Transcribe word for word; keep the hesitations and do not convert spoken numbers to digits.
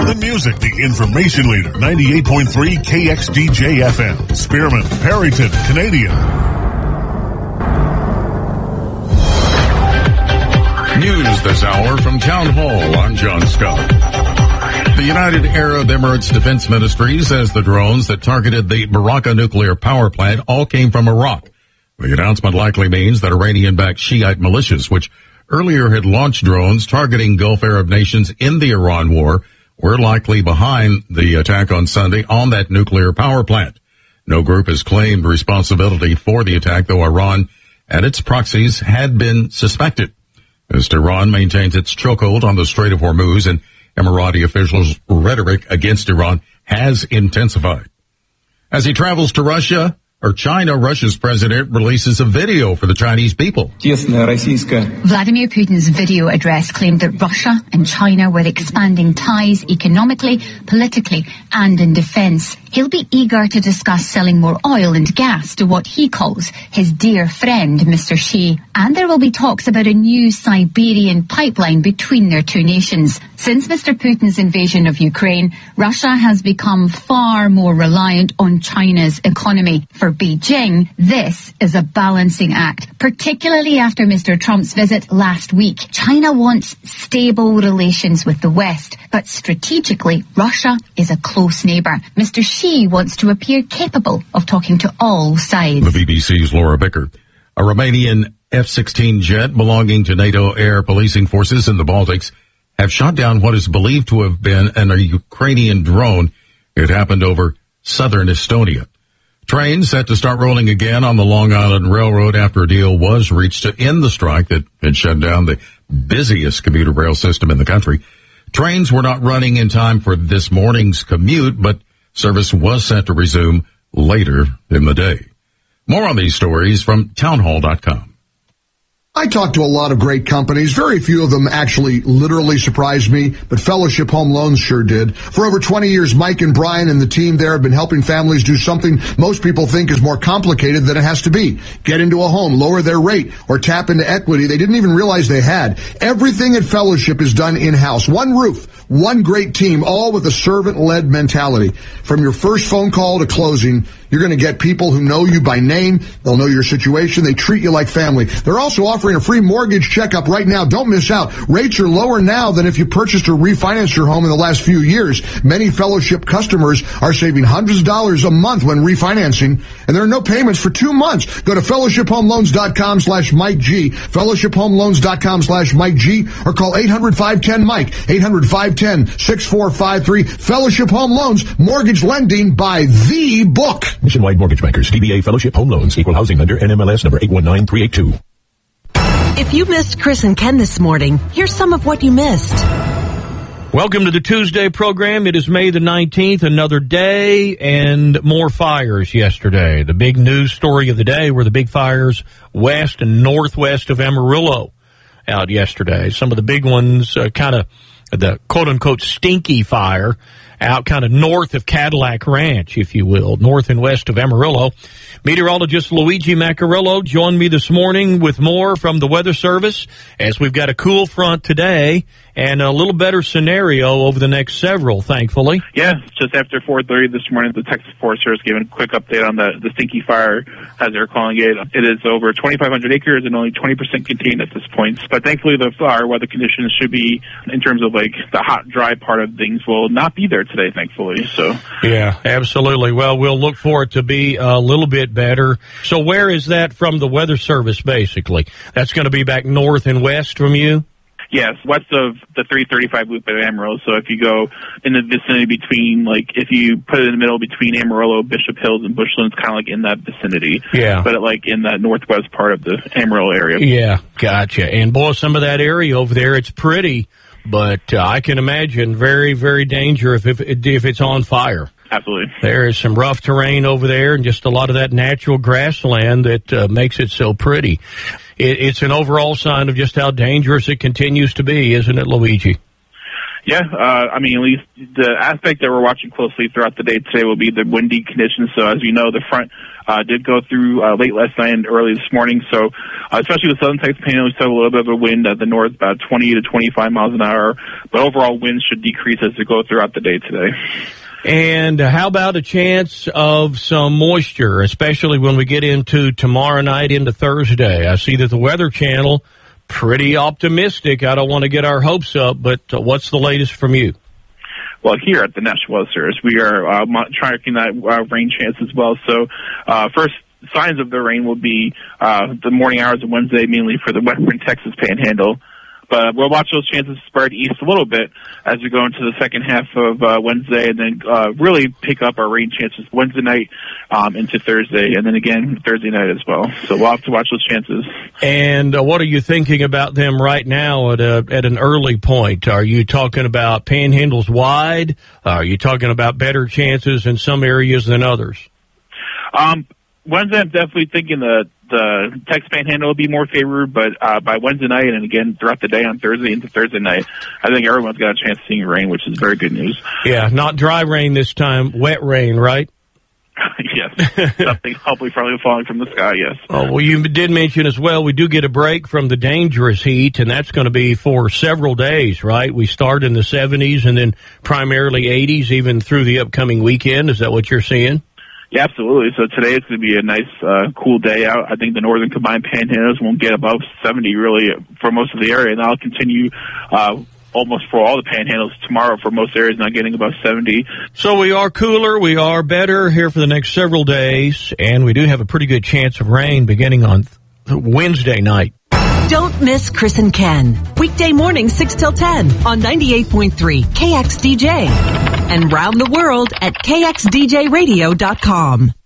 The music, the information leader, ninety-eight point three K X D J F M. Spearman, Perryton, Canadian. News this hour from Town Hall. I'm John Scott. The United Arab Emirates Defense Ministry says the drones that targeted the Baraka nuclear power plant all came from Iraq. The announcement likely means that Iranian-backed Shiite militias, which earlier had launched drones targeting Gulf Arab nations in the Iran war, were likely behind the attack on Sunday on that nuclear power plant. No group has claimed responsibility for the attack, though Iran and its proxies had been suspected. As Iran maintains its chokehold on the Strait of Hormuz, and Emirati officials' rhetoric against Iran has intensified. As he travels to Russia, or China, Russia's president releases a video for the Chinese people. Vladimir Putin's video address claimed that Russia and China were expanding ties economically, politically, and in defense. He'll be eager to discuss selling more oil and gas to what he calls his dear friend, Mister Xi. And there will be talks about a new Siberian pipeline between their two nations. Since Mister Putin's invasion of Ukraine, Russia has become far more reliant on China's economy. For Beijing, this is a balancing act, particularly after Mister Trump's visit last week. China wants stable relations with the West, but strategically, Russia is a close neighbour. Mister Xi wants to appear capable of talking to all sides. The B B C's Laura Bicker. A Romanian F sixteen jet belonging to NATO air policing forces in the Baltics have shot down what is believed to have been an Ukrainian drone. It happened over southern Estonia. Trains set to start rolling again on the Long Island Railroad after a deal was reached to end the strike that had shut down the busiest commuter rail system in the country. Trains were not running in time for this morning's commute, but service was set to resume later in the day. More on these stories from townhall dot com. I talked to a lot of great companies. Very few of them actually literally surprised me, but Fellowship Home Loans sure did. For over twenty years, Mike and Brian and the team there have been helping families do something most people think is more complicated than it has to be. Get into a home, lower their rate, or tap into equity they didn't even realize they had. Everything at Fellowship is done in-house. One roof, one great team, all with a servant-led mentality. From your first phone call to closing, you're going to get people who know you by name. They'll know your situation. They treat you like family. They're also offering a free mortgage checkup right now. Don't miss out. Rates are lower now than if you purchased or refinanced your home in the last few years. Many Fellowship customers are saving hundreds of dollars a month when refinancing, and there are no payments for two months. Go to fellowship home loans dot com slash Mike G, fellowship home loans dot com slash Mike G, or call eight hundred, five one zero, Mike, eight hundred, five one zero, six four five three. Fellowship Home Loans, mortgage lending by the book. Nationwide Mortgage Bankers, D B A Fellowship Home Loans, Equal Housing Lender, N M L S number eight one nine three eight two. If you missed Chris and Ken this morning, here's some of what you missed. Welcome to the Tuesday program. It is May the nineteenth, another day, and more fires yesterday. The big news story of the day were the big fires west and northwest of Amarillo out yesterday. Some of the big ones, uh, kind of the quote-unquote stinky fire out kind of north of Cadillac Ranch, if you will, north and west of Amarillo. Meteorologist Luigi Maccarillo joined me this morning with more from the Weather Service, as we've got a cool front today and a little better scenario over the next several, thankfully. Yeah, just after four thirty this morning, the Texas Forest Service gave a quick update on the, the stinky fire, as they're calling it. It is over twenty-five hundred acres and only twenty percent contained at this point. But thankfully, the fire weather conditions should be, in terms of like the hot, dry part of things, will not be there today, thankfully. So yeah, absolutely. Well, we'll look for it to be a little bit better. So where is that from the Weather Service, basically? That's going to be back north and west from you? Yes, west of the three thirty-five loop at Amarillo. So if you go in the vicinity between, like, if you put it in the middle between Amarillo, Bishop Hills, and Bushland, it's kind of like in that vicinity. Yeah. But, like, in that northwest part of the Amarillo area. Yeah, gotcha. And, boy, some of that area over there, it's pretty, but uh, I can imagine very, very dangerous if, if, if it's on fire. Absolutely. There is some rough terrain over there and just a lot of that natural grassland that uh, makes it so pretty. It, it's an overall sign of just how dangerous it continues to be, isn't it, Luigi? Yeah, uh, I mean, at least the aspect that we're watching closely throughout the day today will be the windy conditions. So as you know, the front uh, did go through uh, late last night and early this morning. So, uh, especially the southern Texas Panhandle, we still have a little bit of a wind at the north, about twenty to twenty-five miles an hour. But overall, winds should decrease as we go throughout the day today. And how about a chance of some moisture, especially when we get into tomorrow night into Thursday? I see that the Weather Channel pretty optimistic. I don't want to get our hopes up, but uh, what's the latest from you? Well, here at the National Weather Service, we are uh, tracking that uh, rain chance as well. So, uh, first signs of the rain will be uh, the morning hours of Wednesday, mainly for the western Texas Panhandle. But we'll watch those chances spread east a little bit as we go into the second half of uh, Wednesday, and then uh, really pick up our rain chances Wednesday night um, into Thursday, and then again Thursday night as well. So we'll have to watch those chances. And uh, what are you thinking about them right now at a, at an early point? Are you talking about panhandles wide? Are you talking about better chances in some areas than others? Um, Wednesday, I'm definitely thinking the the Texas Panhandle will be more favored, but uh, by Wednesday night and again throughout the day on Thursday into Thursday night, I think everyone's got a chance of seeing rain, which is very good news. Yeah, not dry rain this time, wet rain, right? Yes, something hopefully probably falling from the sky, yes. Oh, well, you did mention as well, we do get a break from the dangerous heat, and that's going to be for several days, right? We start in the seventies and then primarily eighties, even through the upcoming weekend. Is that what you're seeing? Yeah, absolutely. So today it's going to be a nice, uh, cool day out. I think the northern combined panhandles won't get above seventy really for most of the area, and that'll continue uh, almost for all the panhandles tomorrow for most areas, not getting above seventy. So we are cooler, we are better here for the next several days, and we do have a pretty good chance of rain beginning on th- Wednesday night. Don't miss Chris and Ken. Weekday morning, six till ten on ninety-eight point three K X D J. And round the world at K X D J radio dot com.